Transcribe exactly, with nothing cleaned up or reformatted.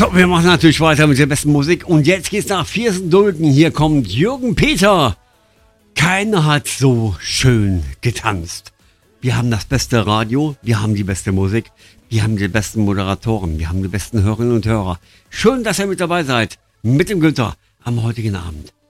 So, wir machen natürlich weiter mit der besten Musik. Und jetzt geht's nach Viersen-Dulden. Hier kommt Jürgen Peter. Keiner hat so schön getanzt. Wir haben das beste Radio, wir haben die beste Musik, wir haben die besten Moderatoren, wir haben die besten Hörerinnen und Hörer. Schön, dass ihr mit dabei seid. Mit dem Günther am heutigen Abend.